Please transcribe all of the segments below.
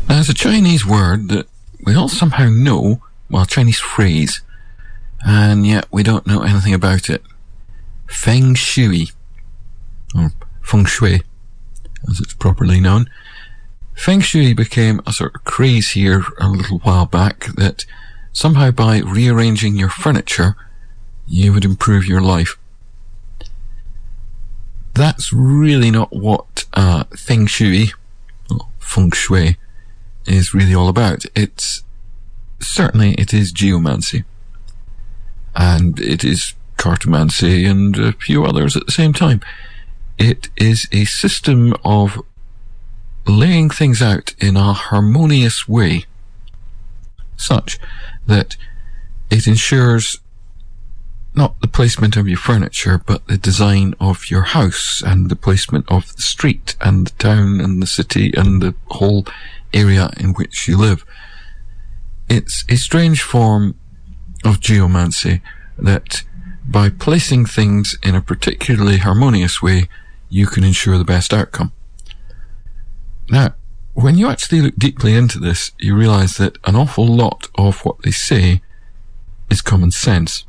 Now, there's a Chinese word that we all somehow know, well, a Chinese phrase, and yet we don't know anything about it. Feng Shui, or Feng Shui, as it's properly known. Feng Shui became a sort of craze here a little while back, that somehow by rearranging your furniture, you would improve your life. That's really not what Feng Shui, or Feng Shui, is really all about. It is geomancy, and it is cartomancy and a few others at the same time. It is a system of laying things out in a harmonious way, such that it ensures not the placement of your furniture, but the design of your house and the placement of the street and the town and the city and the whole area in which you live. It's a strange form of geomancy that by placing things in a particularly harmonious way, you can ensure the best outcome. Now, when you actually look deeply into this, you realize that an awful lot of what they say is common sense.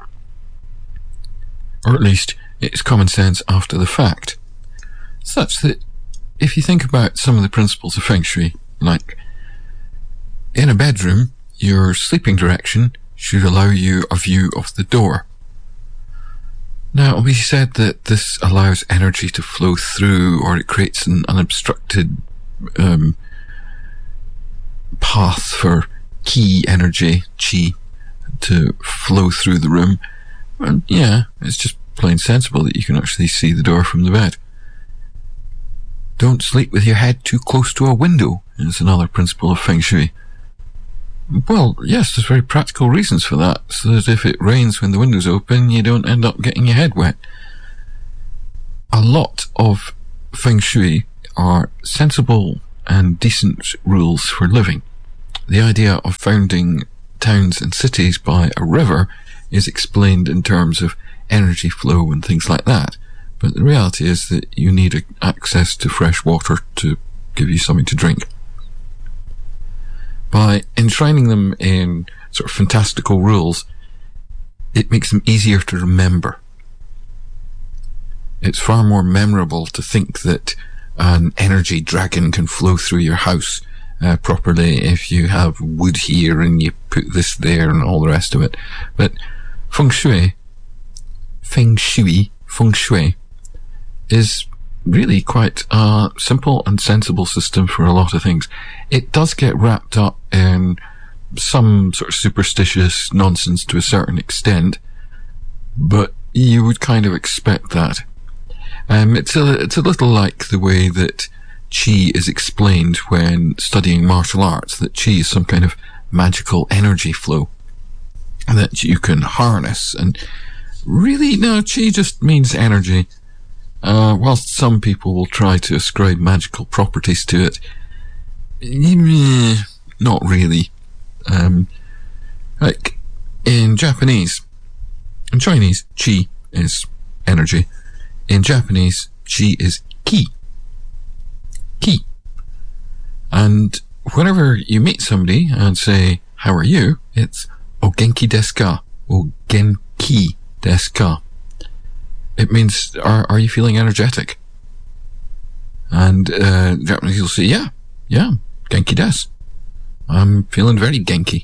Or at least, it's common sense after the fact. Such that, if you think about some of the principles of Feng Shui, like, in a bedroom, your sleeping direction should allow you a view of the door. Now, we said that this allows energy to flow through, or it creates an unobstructed path for ki energy, chi, to flow through the room. And yeah, it's just plain sensible that you can actually see the door from the bed. Don't sleep with your head too close to a window is another principle of Feng Shui. Well, yes, there's very practical reasons for that, so that if it rains when the window's open, you don't end up getting your head wet. A lot of Feng Shui are sensible and decent rules for living. The idea of founding towns and cities by a river is explained in terms of energy flow and things like that, but the reality is that you need access to fresh water to give you something to drink. By enshrining them in sort of fantastical rules, it makes them easier to remember. It's far more memorable to think that an energy dragon can flow through your house properly if you have wood here and you put this there and all the rest of it. But Feng Shui is really quite a simple and sensible system for a lot of things. It does get wrapped up in some sort of superstitious nonsense to a certain extent, but you would kind of expect that. It's a little like the way that Qi is explained when studying martial arts, that Qi is some kind of magical energy flow that you can harness, and really, no, Qi just means energy. Whilst some people will try to ascribe magical properties to it, not really. Like, in Japanese, in Chinese, Qi is energy. In Japanese, Qi is ki. Ki. And whenever you meet somebody and say, how are you? It's o genki desu ka? O genki desu ka? It means, are you feeling energetic? And Japanese will say, yeah, genki desu. I'm feeling very genki.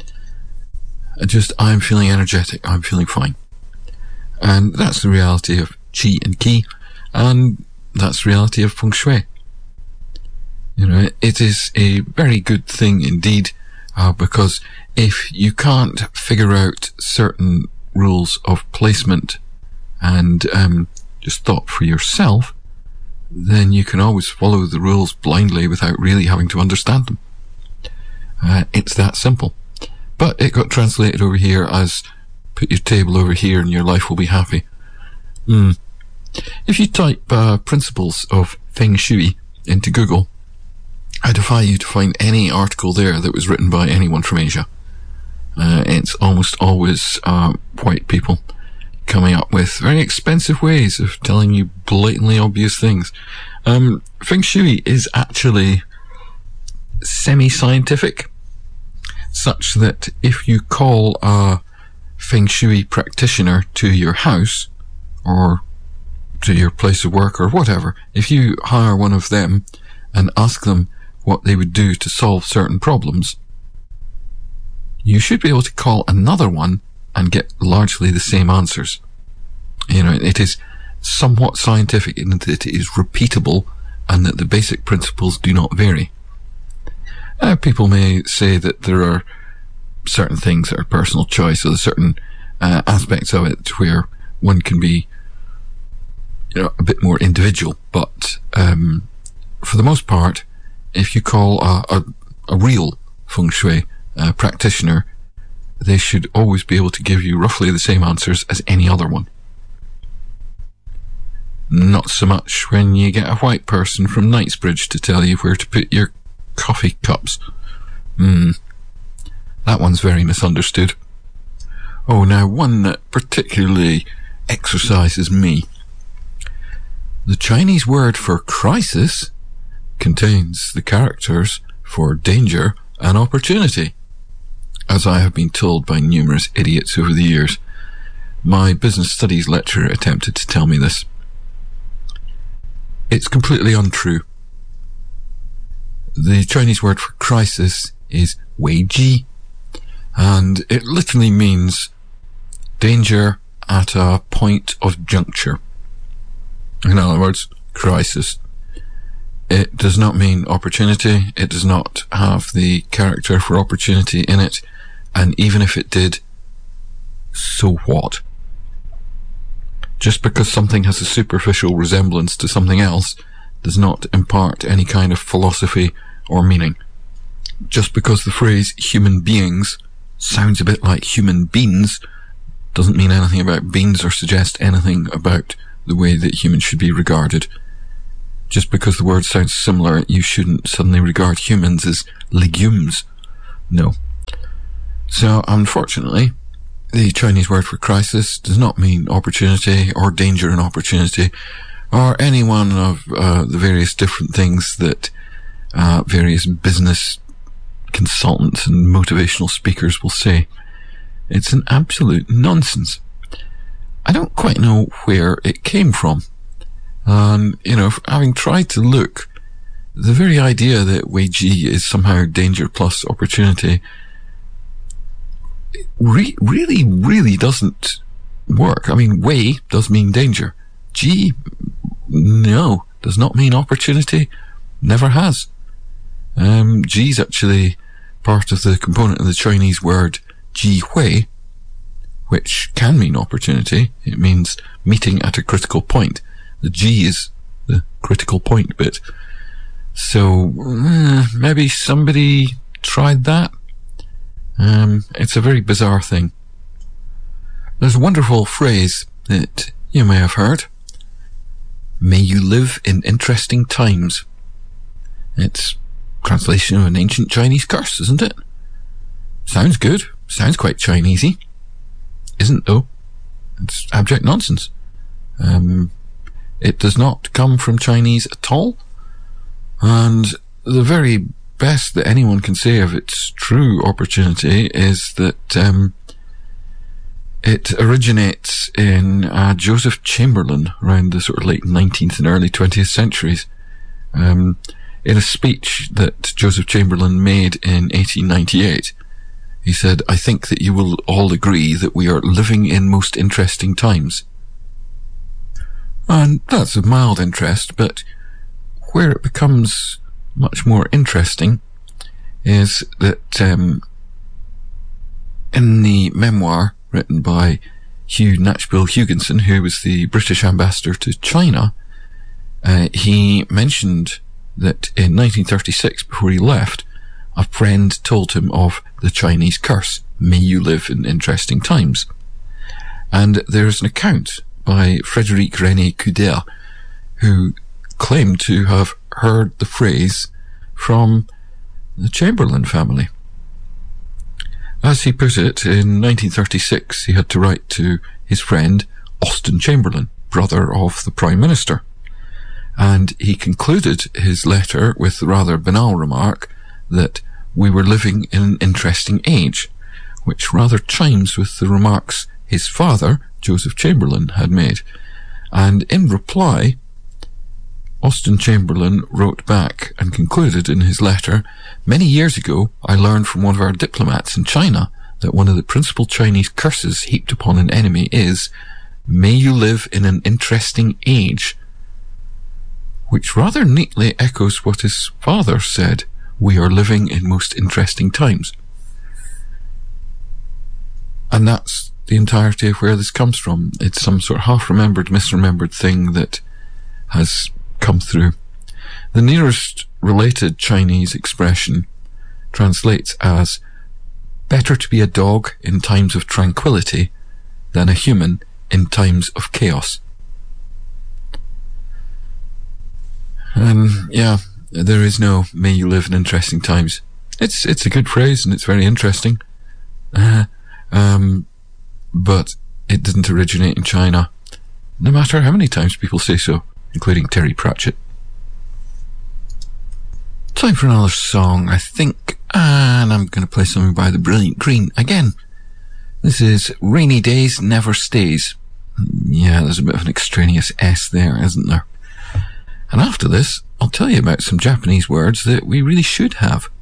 I'm feeling energetic. I'm feeling fine. And that's the reality of Qi and Ki, and that's the reality of Feng Shui. You know, it is a very good thing indeed, because if you can't figure out certain rules of placement and just thought for yourself, then you can always follow the rules blindly without really having to understand them. It's that simple. But it got translated over here as, put your table over here and your life will be happy. If you type principles of Feng Shui into Google, I defy you to find any article there that was written by anyone from Asia. It's almost always white people coming up with very expensive ways of telling you blatantly obvious things. Feng Shui is actually semi-scientific, such that if you call a Feng Shui practitioner to your house or to your place of work or whatever, if you hire one of them and ask them what they would do to solve certain problems, you should be able to call another one and get largely the same answers. You know, it is somewhat scientific in that it is repeatable and that the basic principles do not vary. People may say that there are certain things that are personal choice, or certain aspects of it where one can be, you know, a bit more individual. But for the most part, if you call a real Feng Shui practitioner, they should always be able to give you roughly the same answers as any other one. Not so much when you get a white person from Knightsbridge to tell you where to put your coffee cups. That one's very misunderstood. Oh, now one that particularly exercises me. The Chinese word for crisis contains the characters for danger and opportunity, as I have been told by numerous idiots over the years. My business studies lecturer attempted to tell me this. It's completely untrue. The Chinese word for crisis is wei ji, and it literally means danger at a point of juncture. In other words, crisis. It does not mean opportunity. It does not have the character for opportunity in it. And even if it did, so what? Just because something has a superficial resemblance to something else does not impart any kind of philosophy or meaning. Just because the phrase human beings sounds a bit like human beans doesn't mean anything about beans or suggest anything about the way that humans should be regarded. Just because the word sounds similar, you shouldn't suddenly regard humans as legumes. No. So, unfortunately, the Chinese word for crisis does not mean opportunity or danger and opportunity or any one of the various different things that various business consultants and motivational speakers will say. It's an absolute nonsense. I don't quite know where it came from. You know, having tried to look, the very idea that wei ji is somehow danger plus opportunity really doesn't work. I mean, wei does mean danger. Ji, no, does not mean opportunity. Never has. Ji is actually part of the component of the Chinese word ji hui, which can mean opportunity. It means meeting at a critical point. The G is the critical point bit. So, maybe somebody tried that. It's a very bizarre thing. There's a wonderful phrase that you may have heard. May you live in interesting times. It's a translation of an ancient Chinese curse, isn't it? Sounds good. Sounds quite Chinesey. Isn't though. It's abject nonsense. It does not come from Chinese at all. And the very best that anyone can say of its true opportunity is that it originates in Joseph Chamberlain around the sort of late 19th and early 20th centuries. In a speech that Joseph Chamberlain made in 1898, he said, "I think that you will all agree that we are living in most interesting times." And that's of mild interest, but where it becomes much more interesting is that in the memoir written by Hugh Knatchbull Huginson, who was the British ambassador to China, he mentioned that in 1936, before he left, a friend told him of the Chinese curse, "May you live in interesting times." And there's an account by Frédéric René Couder, who claimed to have heard the phrase from the Chamberlain family. As he put it, in 1936 he had to write to his friend Austen Chamberlain, brother of the Prime Minister, and he concluded his letter with the rather banal remark that we were living in an interesting age, which rather chimes with the remarks his father, Joseph Chamberlain, had made. And in reply, Austen Chamberlain wrote back and concluded in his letter, "Many years ago, I learned from one of our diplomats in China that one of the principal Chinese curses heaped upon an enemy is, 'May you live in an interesting age,' which rather neatly echoes what his father said, 'We are living in most interesting times.'" And that's the entirety of where this comes from. It's some sort of half-remembered, misremembered thing that has come through. The nearest related Chinese expression translates as, "Better to be a dog in times of tranquility than a human in times of chaos." And yeah, there is no "may you live in interesting times." It's a good phrase and it's very interesting. But it didn't originate in China, no matter how many times people say so, including Terry Pratchett. Time for another song, I think, and I'm going to play something by the Brilliant Green again. This is Rainy Days Never Stays. Yeah, there's a bit of an extraneous S there, isn't there? And after this, I'll tell you about some Japanese words that we really should have.